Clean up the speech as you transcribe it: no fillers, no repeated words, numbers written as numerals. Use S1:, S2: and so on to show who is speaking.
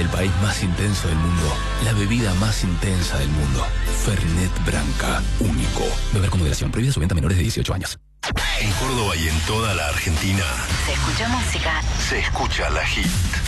S1: El país más intenso del mundo. La bebida más intensa del mundo. Fernet Branca. Único. Beber con moderación. Prohibida su venta a menores de 18 años.
S2: En Córdoba y en toda la Argentina
S3: Se escucha música.
S2: se escucha La Hit.